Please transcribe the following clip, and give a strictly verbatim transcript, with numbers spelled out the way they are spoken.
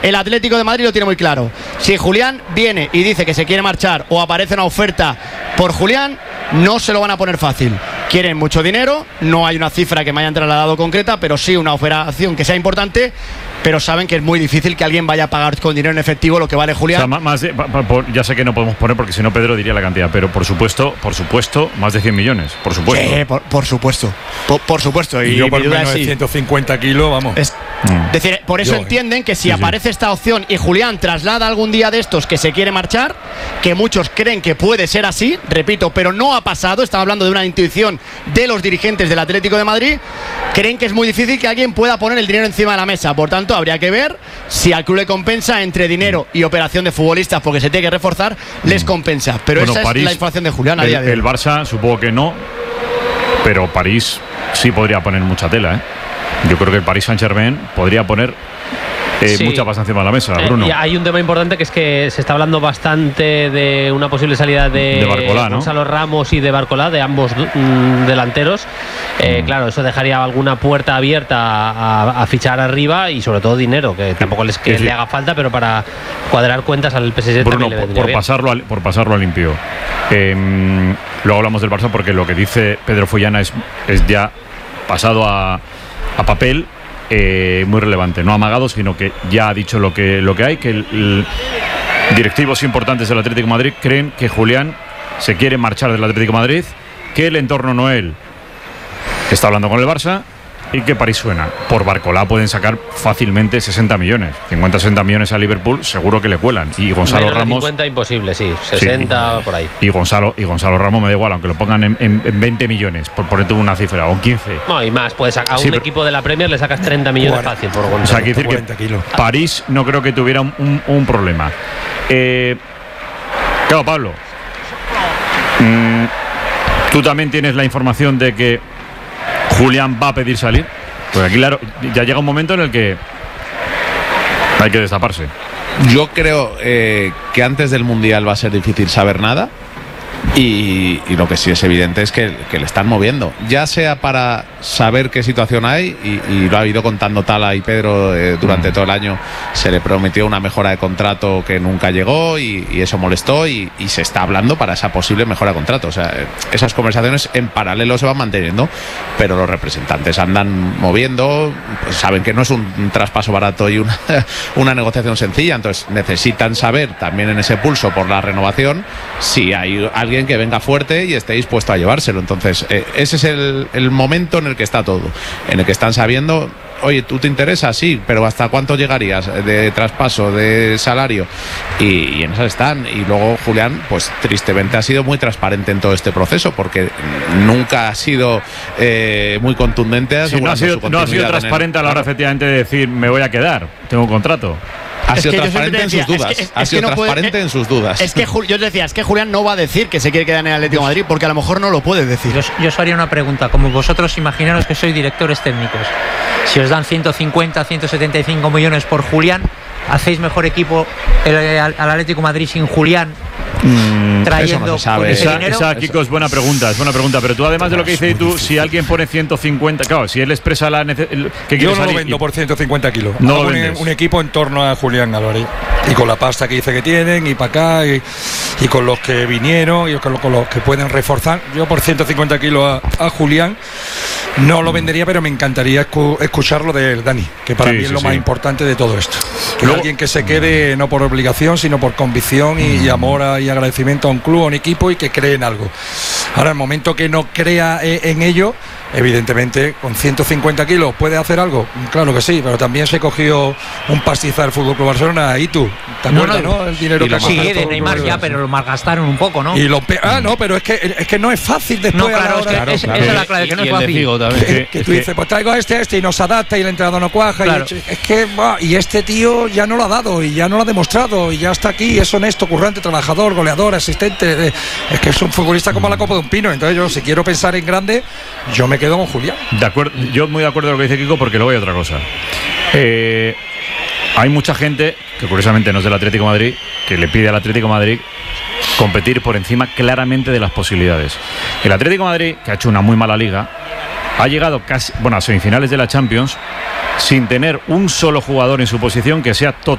El Atlético de Madrid lo tiene muy claro. Si Julián viene y dice que se quiere marchar o aparece una oferta por Julián, no se lo van a poner fácil. Quieren mucho dinero, no hay una cifra que me hayan trasladado concreta, pero sí una operación que sea importante, pero saben que es muy difícil que alguien vaya a pagar con dinero en efectivo lo que vale Julián. O sea, más de, ya sé que no podemos poner porque si no Pedro diría la cantidad, pero por supuesto, por supuesto, más de cien millones, por supuesto. Sí, por, por supuesto, por, por supuesto. Y, y yo por menos de ciento cincuenta kilos, vamos. Es mm. decir, por eso yo, entienden que si sí, aparece sí. esta opción y Julián traslada algún día de estos que se quiere marchar, que muchos creen que puede ser así, repito, pero no ha pasado, estamos hablando de una intuición de los dirigentes del Atlético de Madrid, creen que es muy difícil que alguien pueda poner el dinero encima de la mesa. Por tanto, habría que ver si al club le compensa entre dinero y operación de futbolistas, porque se tiene que reforzar, les compensa. Pero bueno, esa París, es la información de Julián a el, día de hoy. El Barça supongo que no, pero París sí podría poner mucha tela, ¿eh? Yo creo que el Paris Saint-Germain podría poner Eh, sí. mucha pasta encima de la mesa, Bruno. Eh, y hay un tema importante que es que se está hablando bastante de una posible salida de, de Barcolá, ¿no? Gonzalo Ramos y de Barcolá, de ambos mm, delanteros. Eh, mm. Claro, eso dejaría alguna puerta abierta a, a fichar arriba y sobre todo dinero, que tampoco les que sí, sí. le haga falta, pero para cuadrar cuentas al P S G Bruno, también le por, vendría por bien. pasarlo al, por pasarlo a limpio. Eh, luego hablamos del Barça porque lo que dice Pedro Follana es, es ya pasado a, a papel. Eh, muy relevante, no amagado, sino que ya ha dicho lo que, lo que hay, que el, el directivos importantes del Atlético de Madrid creen que Julián se quiere marchar del Atlético de Madrid, que el entorno Noel está hablando con el Barça y que París suena. Por Barcolá pueden sacar fácilmente sesenta millones, cincuenta sesenta millones a Liverpool seguro que le cuelan. Y Gonzalo Menos Ramos cincuenta imposible, sí, sesenta sí. por ahí. Y Gonzalo y Gonzalo Ramos me da igual, aunque lo pongan en, en, en veinte millones, por ponerte una cifra, o quince. No, y más, puedes sacar a sí, un pero, equipo de la Premier le sacas treinta millones cuarenta, fácil por Gonzalo. O sea, quiere decir que kilos. París no creo que tuviera un, un, un problema. Eh, claro, Pablo. Mmm, Tú también tienes la información de que Julián va a pedir salir. Pues aquí, claro, ya llega un momento en el que hay que destaparse. Yo creo eh, que antes del Mundial va a ser difícil saber nada. Y, y lo que sí es evidente es que, que le están moviendo, ya sea para saber qué situación hay, y, y lo ha ido contando Tala y Pedro eh, durante mm. todo el año. Se le prometió una mejora de contrato que nunca llegó y, y eso molestó, y, y se está hablando para esa posible mejora de contrato. O sea, esas conversaciones en paralelo se van manteniendo, pero los representantes andan moviendo, pues saben que no es un, un traspaso barato y una, una negociación sencilla, entonces necesitan saber también en ese pulso por la renovación si hay alguien que venga fuerte y esté dispuesto a llevárselo. Entonces eh, ese es el, el momento en el que está todo, en el que están sabiendo, oye, ¿tú te interesa? Sí, pero ¿hasta cuánto llegarías de traspaso, de salario? Y, y en esas están. Y luego Julián, pues tristemente ha sido muy transparente en todo este proceso, porque nunca ha sido eh, muy contundente. Sí, no ha sido, no ha sido transparente el, a la hora, efectivamente, de decir, me voy a quedar, tengo un contrato. Ha sido transparente en sus dudas. Ha sido transparente en sus dudas. Es que yo os decía, es que Julián no va a decir que se quiere quedar en el Atlético de Madrid, porque a lo mejor no lo puede decir. Yo, yo os haría una pregunta, como vosotros imaginaros que sois directores técnicos. Si os dan ciento cincuenta, ciento setenta y cinco millones por Julián, ¿hacéis mejor equipo el, al, al Atlético de Madrid sin Julián? Mm, trayendo eso no se sabe. Esa, esa, Kiko, es buena pregunta, es buena pregunta. Pero tú, además de lo que dices tú, si alguien pone ciento cincuenta, claro, si él expresa la necesidad. Yo no lo vendo y, por ciento cincuenta kilos. No Hago un, un equipo en torno a Julián Álvarez. Y con la pasta que dice que tienen, y para acá, y, y con los que vinieron, y con, con los que pueden reforzar. Yo por ciento cincuenta kilos a, a Julián no lo vendería, pero me encantaría escu escucharlo de Dani, que para sí, mí es sí, lo sí. más importante de todo esto. Que Luego, alguien que se quede no por obligación, sino por convicción y, y amor a, y agradecimiento a un club, a un equipo, y que cree en algo. Ahora, el momento que no crea eh, en ello, evidentemente, con ciento cincuenta kilos, ¿puede hacer algo? Claro que sí, pero también se cogió un pastizal del Fútbol Club Barcelona. ¿Y tú? ¿Te acuerdas, no, no? El dinero que sí, de Neymar ya, pero lo malgastaron un poco, ¿no? Y lo ah, no, pero es que, es que no es fácil después. No, claro, a la hora, es que claro, es, claro. esa es la clave, que no es fácil. Que, que tú dices, pues traigo a este, a este, y nos adapta, y el entrenador no cuaja. Claro. Y es que, bah, y este tío ya no lo ha dado, y ya no lo ha demostrado, y ya está aquí, es honesto, currante, trabajador, goleador, asistente. De, es que es un futbolista como la copa de un pino. Entonces, yo, si quiero pensar en grande, yo me quedo con Julián. De acuerdo, yo muy de acuerdo con lo que dice Kiko, porque luego hay otra cosa. Eh, hay mucha gente que curiosamente no es del Atlético de Madrid, que le pide al Atlético de Madrid competir por encima claramente de las posibilidades. El Atlético de Madrid, que ha hecho una muy mala liga, ha llegado casi, bueno, a semifinales de la Champions sin tener un solo jugador en su posición que sea total